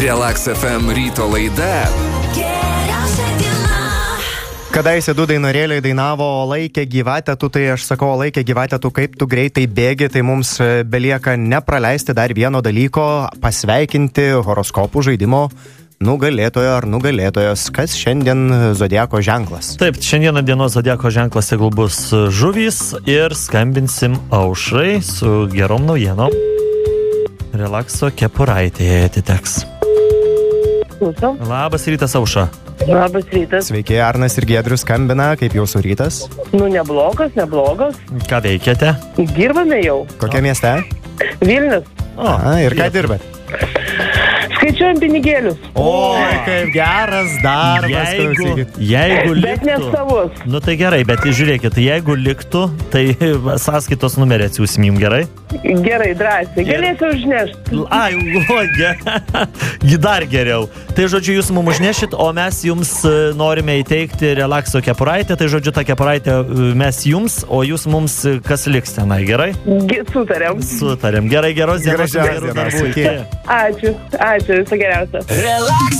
Relax FM ryto laida. Kadaise du dainorėliai dainavo laikė gyvatę tu, tai aš sakau, laikė gyvatę tu, kaip tu greitai bėgi, tai mums belieka nepraleisti dar vieno dalyko, pasveikinti horoskopų žaidimo nugalėtojo ar nugalėtojos. Kas šiandien zodiako ženklas? Taip, šiandieną dienos zodiako ženklas tegul bus žuvys ir skambinsim Aušrai su gerom naujienom. Relakso kepuraitėje atiteks. Labas rytas, Aušra. Labas rytas. Sveiki, Arnas ir Giedrius skambina, kaip jūsų rytas? Neblogas. Ką veikiate? Dirbame jau. Kokia mieste? Vilnius. Ir ką dirbat? Skaičiuojam pinigėlius. Oi, kaip geras darbas. Jeigu liktų... Bet ne savus. Nu tai gerai, bet žiūrėkit, jeigu liktų, tai sąskaitos numerį atsiųsim jums, gerai? Gerai, drąsiai. Galėsiu užnešti. Dar geriau. Tai žodžiu, jūs mums užnešit, o mes jums norime įteikti Relakso kepuraitę. Tai žodžiu, tą kepuraitę mes jums, o jūs mums kas liks tenai, gerai? Sutarėm. Gerai, geros dienos. Gražios dienos. Ačiū. Viso geriausio. Relax